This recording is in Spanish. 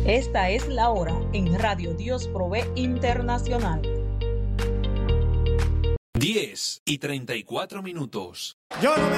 Esta es la hora en Radio Dios Provee Internacional. 10:34. Yo no me